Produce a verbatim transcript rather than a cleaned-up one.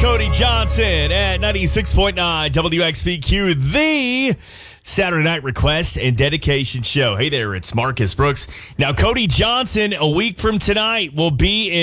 Cody Johnson at ninety-six point nine W X P Q, the Saturday night request and dedication show. Hey there, it's Marcus Brooks. Now, Cody Johnson, a week from tonight, will be in